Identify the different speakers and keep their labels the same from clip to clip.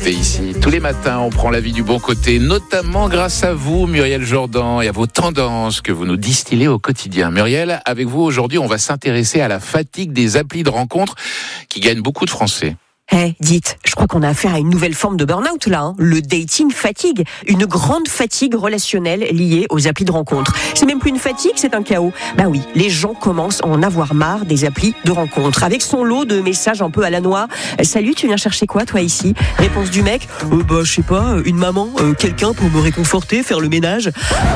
Speaker 1: côté ici. Tous les matins, on prend la vie du bon côté, notamment grâce à vous, Muriel Jourdan, et à vos tendances que vous nous distillez au quotidien. Muriel, avec vous aujourd'hui, on va s'intéresser à la fatigue des applis de rencontres qui gagnent beaucoup de Français.
Speaker 2: Dites, je crois qu'on a affaire à une nouvelle forme de burn-out là, le dating fatigue, une grande fatigue relationnelle liée aux applis de rencontre. C'est même plus une fatigue, c'est un chaos. Bah oui, les gens commencent à en avoir marre des applis de rencontre, avec son lot de messages un peu à la noix. Salut, tu viens chercher quoi toi ici? Réponse du mec, je sais pas, une maman, quelqu'un pour me réconforter, faire le ménage.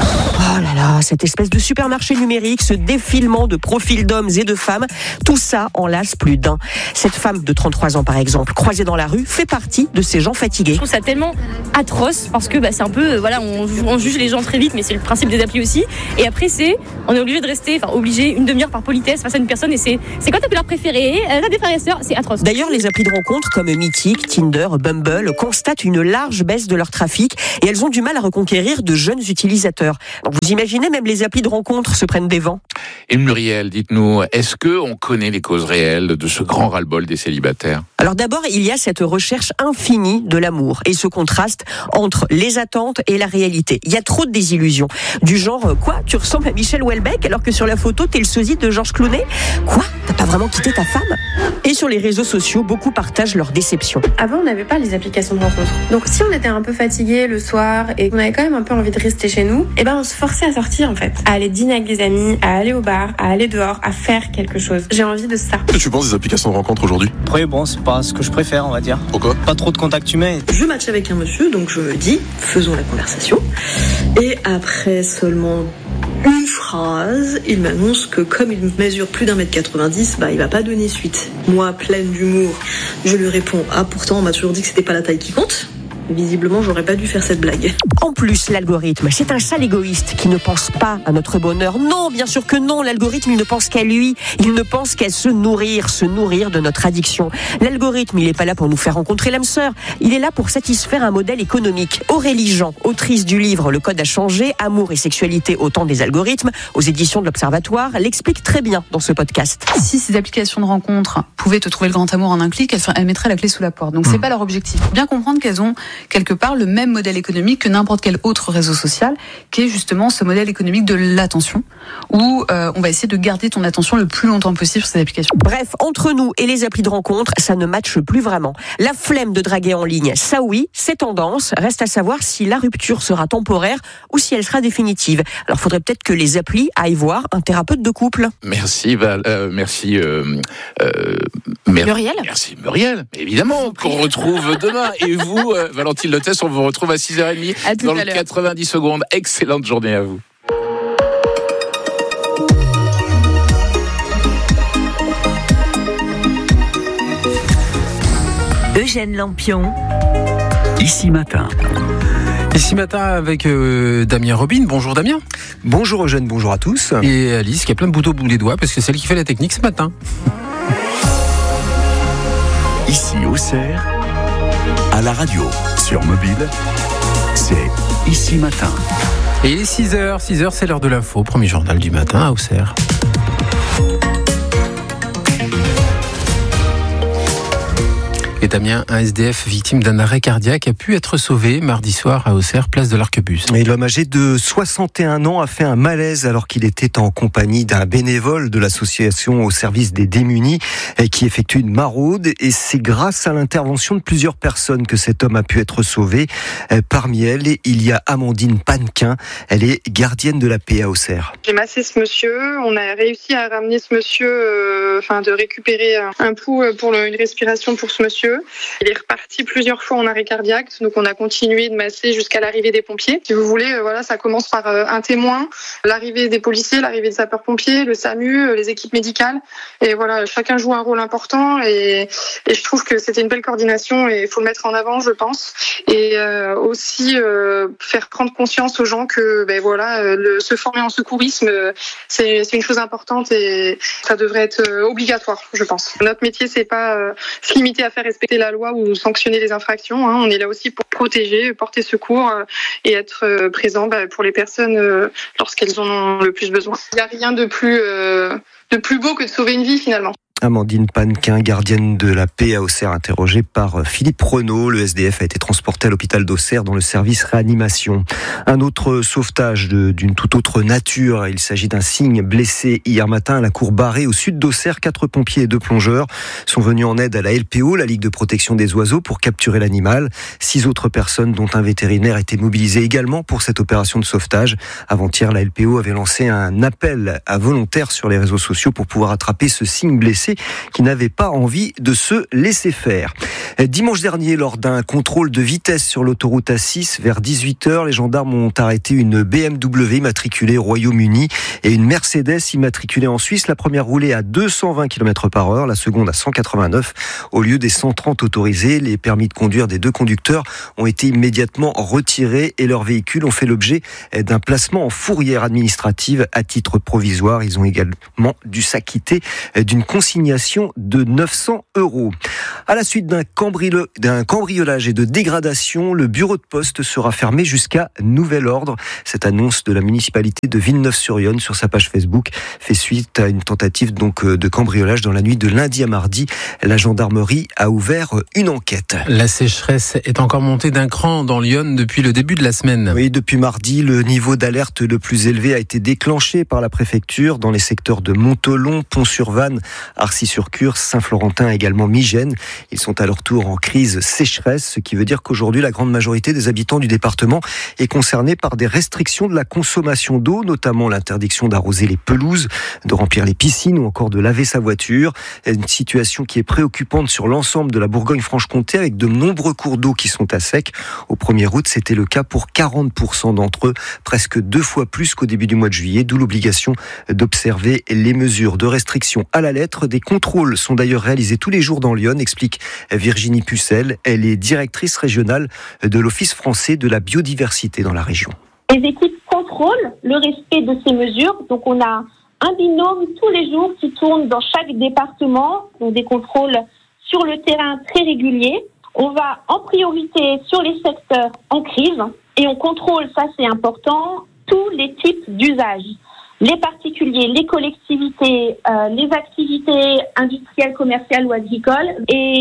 Speaker 2: Oh là là, cette espèce de supermarché numérique, ce défilement de profils d'hommes et de femmes, tout ça en lasse plus d'un. Cette femme de 33 ans par exemple, croisée dans la rue, fait partie de ces gens fatigués.
Speaker 3: Je trouve ça tellement atroce parce que c'est un peu, on juge les gens très vite, mais c'est le principe des applis aussi. Et après, on est obligé de rester, une demi-heure par politesse face à une personne et c'est quoi ta couleur préférée? T'as des frères et sœurs? C'est atroce.
Speaker 2: D'ailleurs, les applis de rencontre comme Mythique, Tinder, Bumble constatent une large baisse de leur trafic et elles ont du mal à reconquérir de jeunes utilisateurs. Donc vous imaginez, même les applis de rencontre se prennent des vents.
Speaker 1: Et Muriel, dites-nous, est-ce qu'on connaît les causes réelles de ce grand ras-le-bol des célibataires?
Speaker 2: Alors d'abord, il y a cette recherche infinie de l'amour et ce contraste entre les attentes et la réalité. Il y a trop de désillusions. Du genre, quoi, tu ressembles à Michel Houellebecq alors que sur la photo, t'es le sosie de Georges Clooney? Quoi, t'as pas vraiment quitté ta femme? Et sur les réseaux sociaux, beaucoup partagent leur déception.
Speaker 4: Avant, on n'avait pas les applications de rencontre. Donc si on était un peu fatigué le soir et qu'on avait quand même un peu envie de rester chez nous, on se forçait à sortir en fait. À aller dîner avec des amis, à aller au bar, à aller dehors, à faire quelque chose. J'ai envie de ça.
Speaker 5: Qu'est-ce que tu penses des applications de rencontre aujourd'hui?
Speaker 6: Après, c'est pas ce que je préfère, on va dire.
Speaker 5: Pourquoi?
Speaker 6: Pas trop de contact humain.
Speaker 7: Je match avec un monsieur, donc je me dis, faisons la conversation. Et après seulement une phrase, il m'annonce que comme il mesure plus d'1m90, il va pas donner suite. Moi, pleine d'humour, je lui réponds, pourtant on m'a toujours dit que c'était pas la taille qui compte. Visiblement, j'aurais pas dû faire cette blague.
Speaker 2: En plus, l'algorithme, c'est un sale égoïste qui ne pense pas à notre bonheur. Non, bien sûr que non, l'algorithme, il ne pense qu'à lui. Il ne pense qu'à se nourrir de notre addiction. L'algorithme, il est pas là pour nous faire rencontrer l'âme sœur. Il est là pour satisfaire un modèle économique. Aurélie Jean, autrice du livre Le Code a changé, Amour et sexualité au temps des algorithmes, aux éditions de l'Observatoire, l'explique très bien dans ce podcast.
Speaker 8: Si ces applications de rencontre pouvaient te trouver le grand amour en un clic, elles mettraient la clé sous la porte. Donc c'est pas leur objectif. Bien comprendre qu'elles ont quelque part le même modèle économique que n'importe quel autre réseau social, qui est justement ce modèle économique de l'attention, où on va essayer de garder ton attention le plus longtemps possible sur ces applications.
Speaker 2: Bref, entre nous et les applis de rencontre, ça ne matche plus vraiment. La flemme de draguer en ligne, ça oui, c'est tendance. Reste à savoir si la rupture sera temporaire ou si elle sera définitive. Alors faudrait peut-être que les applis aillent voir un thérapeute de couple.
Speaker 1: Merci
Speaker 3: Muriel.
Speaker 1: Merci Muriel, évidemment, qu'on retrouve demain. Et vous, Valentine Lotès, on vous retrouve à 6h30 dans le 90 secondes. Excellente journée à vous.
Speaker 9: Eugène Lampion. Ici matin.
Speaker 10: Ici matin avec Damien Robin. Bonjour Damien.
Speaker 11: Bonjour Eugène, bonjour à tous.
Speaker 10: Et Alice qui a plein de boutons au bout des doigts parce que c'est elle qui fait la technique ce matin.
Speaker 9: Ici Auxerre, à la radio, sur mobile, c'est Ici matin.
Speaker 10: Et il est 6h, c'est l'heure de l'info, premier journal du matin à Auxerre. Et Damien, un SDF victime d'un arrêt cardiaque a pu être sauvé mardi soir à Auxerre, place de l'Arquebuse.
Speaker 11: Et l'homme âgé de 61 ans a fait un malaise alors qu'il était en compagnie d'un bénévole de l'association au service des démunis qui effectue une maraude. Et c'est grâce à l'intervention de plusieurs personnes que cet homme a pu être sauvé. Parmi elles, il y a Amandine Pannequin. Elle est gardienne de la paix à Auxerre.
Speaker 12: J'ai massé ce monsieur. On a réussi à ramener ce monsieur, de récupérer un pouls pour une respiration pour ce monsieur. Il est reparti plusieurs fois en arrêt cardiaque, donc on a continué de masser jusqu'à l'arrivée des pompiers. Si vous voulez, ça commence par un témoin, l'arrivée des policiers, l'arrivée des sapeurs-pompiers, le SAMU, les équipes médicales. Et voilà, chacun joue un rôle important et je trouve que c'était une belle coordination et il faut le mettre en avant, je pense. Et aussi faire prendre conscience aux gens que se former en secourisme, c'est une chose importante et ça devrait être obligatoire, je pense. Notre métier, c'est pas se limiter à faire respecter la loi ou sanctionner les infractions. On est là aussi pour protéger, porter secours et être présent pour les personnes lorsqu'elles en ont le plus besoin. Il n'y a rien de plus beau que de sauver une vie finalement.
Speaker 11: Amandine Pannequin, gardienne de la paix à Auxerre, interrogée par Philippe Renaud. Le SDF a été transporté à l'hôpital d'Auxerre dans le service réanimation. Un autre sauvetage d'une toute autre nature. Il s'agit d'un cygne blessé hier matin à la cour Barré au sud d'Auxerre. 4 pompiers et 2 plongeurs sont venus en aide à la LPO, la Ligue de protection des oiseaux, pour capturer l'animal. 6 autres personnes, dont un vétérinaire, étaient mobilisées également pour cette opération de sauvetage. Avant-hier, la LPO avait lancé un appel à volontaires sur les réseaux sociaux pour pouvoir attraper ce cygne blessé qui n'avait pas envie de se laisser faire. Dimanche dernier, lors d'un contrôle de vitesse sur l'autoroute A6, vers 18h, les gendarmes ont arrêté une BMW immatriculée au Royaume-Uni et une Mercedes immatriculée en Suisse. La première roulait à 220 km/h, la seconde à 189 au lieu des 130 autorisés. Les permis de conduire des 2 conducteurs ont été immédiatement retirés et leurs véhicules ont fait l'objet d'un placement en fourrière administrative à titre provisoire. Ils ont également dû s'acquitter d'une consignation de 900 €. À la suite d'un cambriolage et de dégradation, le bureau de poste sera fermé jusqu'à nouvel ordre. Cette annonce de la municipalité de Villeneuve-sur-Yonne sur sa page Facebook fait suite à une tentative de cambriolage dans la nuit de lundi à mardi. La gendarmerie a ouvert une enquête.
Speaker 10: La sécheresse est encore montée d'un cran dans l'Yonne depuis le début de la semaine.
Speaker 11: Oui, depuis mardi, le niveau d'alerte le plus élevé a été déclenché par la préfecture dans les secteurs de Montholon, Pont-sur-Vanne, Arcis-sur-Cure, Saint-Florentin et également Migène. Ils sont à leur tour en crise sécheresse, ce qui veut dire qu'aujourd'hui, la grande majorité des habitants du département est concernée par des restrictions de la consommation d'eau, notamment l'interdiction d'arroser les pelouses, de remplir les piscines ou encore de laver sa voiture. Une situation qui est préoccupante sur l'ensemble de la Bourgogne-Franche-Comté avec de nombreux cours d'eau qui sont à sec. Au 1er août, c'était le cas pour 40% d'entre eux, presque 2 fois plus qu'au début du mois de juillet, d'où l'obligation d'observer les mesures de restriction à la lettre. Des contrôles sont d'ailleurs réalisés tous les jours dans l'Yonne, explique Virginie Pucelle. Elle est directrice régionale de l'Office français de la biodiversité dans la région.
Speaker 13: Les équipes contrôlent le respect de ces mesures. Donc on a un binôme tous les jours qui tourne dans chaque département, donc des contrôles sur le terrain très réguliers. On va en priorité sur les secteurs en crise et on contrôle, ça c'est important, tous les types d'usages. Les particuliers, les collectivités, les activités industrielles, commerciales ou agricoles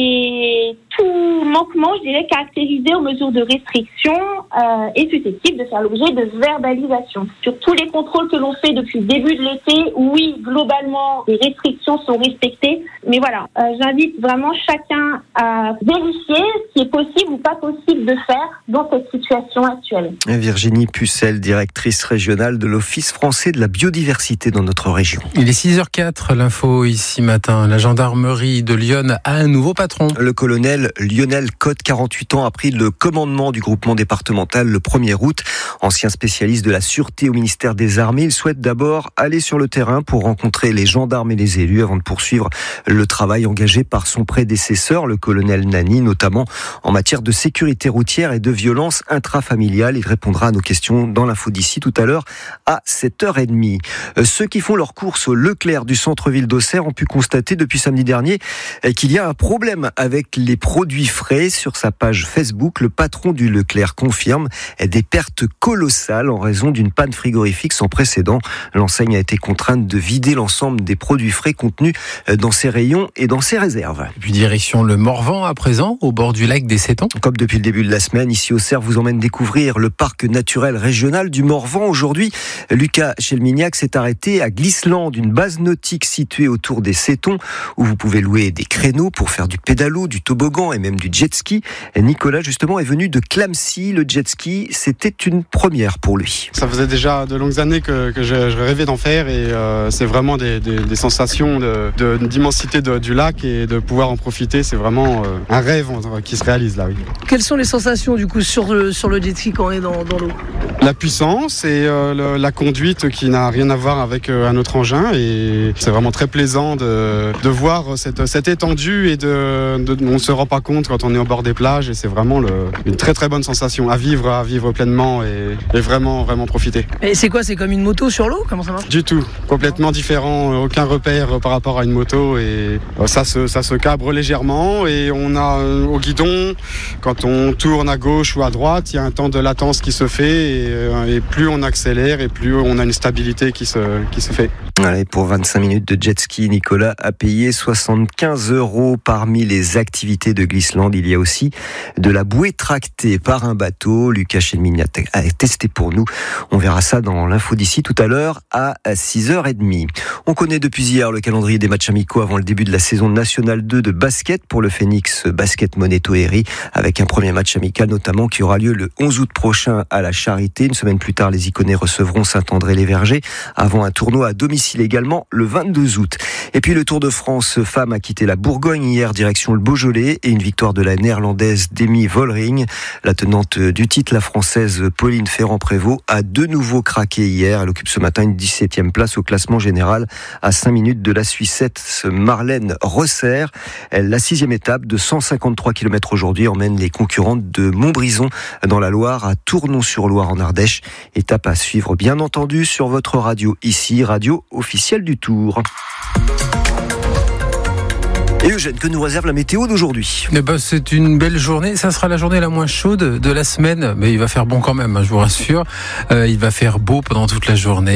Speaker 13: et tout manquement, je dirais, caractérisé aux mesures de restriction est susceptible de faire l'objet de verbalisation. Sur tous les contrôles que l'on fait depuis le début de l'été, oui, globalement, les restrictions sont respectées. Mais voilà, j'invite vraiment chacun à vérifier ce qui est possible ou pas possible de faire dans cette situation actuelle.
Speaker 11: Virginie Pucelle, directrice régionale de l'Office français de la biodiversité dans notre région.
Speaker 10: Il est 6h04, l'info ici matin. La gendarmerie de Lyon a un nouveau patron.
Speaker 11: Le colonel Lionel Cotte, 48 ans, a pris le commandement du groupement départemental le 1er août. Ancien spécialiste de la sûreté au ministère des Armées, il souhaite d'abord aller sur le terrain pour rencontrer les gendarmes et les élus avant de poursuivre le travail engagé par son prédécesseur, le colonel Nani, notamment en matière de sécurité routière et de violence intrafamiliale. Il répondra à nos questions dans l'info d'ici tout à l'heure à 7h30. Ceux qui font leurs courses au Leclerc du centre-ville d'Auxerre ont pu constater depuis samedi dernier qu'il y a un problème avec les produits frais. Sur sa page Facebook, le patron du Leclerc confirme des pertes colossales en raison d'une panne frigorifique sans précédent. L'enseigne a été contrainte de vider l'ensemble des produits frais contenus dans ses rayons et dans ses réserves.
Speaker 10: Et puis direction le Morvan à présent, au bord du lac des Sétons.
Speaker 11: Comme depuis le début de la semaine, ici Auxerre vous emmène découvrir le parc naturel régional du Morvan. Aujourd'hui, Lucas Chelmignac s'est arrêté à Glissland, une base nautique située autour des Sétons où vous pouvez louer des créneaux pour faire du pédalo, du toboggan et même du jet ski. Nicolas justement est venu de Clamecy. Le jet ski, c'était une première pour lui.
Speaker 14: Ça faisait déjà de longues années que je rêvais d'en faire et c'est vraiment des sensations d'immensité du lac et de pouvoir en profiter. C'est vraiment un rêve qui se réalise là. Oui.
Speaker 15: Quelles sont les sensations du coup sur le jet ski quand on est dans l'eau ?
Speaker 14: La puissance et la conduite qui n'a rien à voir avec un autre engin et c'est vraiment très plaisant de voir cette étendue et on ne se rend pas compte quand on est au bord des plages et c'est vraiment une très très bonne sensation à vivre pleinement et vraiment profiter.
Speaker 15: Et c'est quoi, c'est comme une moto sur l'eau ? Comment ça marche ?
Speaker 14: Du tout, complètement différent, aucun repère par rapport à une moto et ça se cabre légèrement et on a au guidon, quand on tourne à gauche ou à droite, il y a un temps de latence qui se fait et plus on accélère et plus on a une stabilité qui se fait.
Speaker 11: Allez, pour 25 minutes de jet ski, Nicolas a payé 75 €. Parmi les activités de Glissland, il y a aussi de la bouée tractée par un bateau. Lucas Chelmini a testé pour nous. On verra ça dans l'info d'ici tout à l'heure à 6h30. On connaît depuis hier le calendrier des matchs amicaux avant le début de la saison nationale 2 de basket pour le Phoenix Basket Moneto Eri, avec un premier match amical notamment qui aura lieu le 11 août prochain à la Charité. Une semaine plus tard, les Iconais recevront Saint-André-les-Vergers avant un tournoi à domicile également le 22 août. Et puis le Tour de France femmes a quitté la Bourgogne hier direction le Beaujolais et une victoire de la néerlandaise Demi Vollering. La tenante du titre, la française Pauline Ferrand-Prévot, a de nouveau craqué hier. Elle occupe ce matin une 17e place au classement général à 5 minutes de la Suissette Marlène Rosser. La 6e étape de 153 km aujourd'hui emmène les concurrentes de Montbrison dans la Loire à Tournon-sur-Loire en Ardèche. Étape à suivre bien entendu sur votre radio ici, radio officielle du Tour. Et Eugène, que nous réserve la météo d'aujourd'hui ?
Speaker 10: C'est une belle journée. Ça sera la journée la moins chaude de la semaine. Mais il va faire bon quand même, je vous rassure. Il va faire beau pendant toute la journée.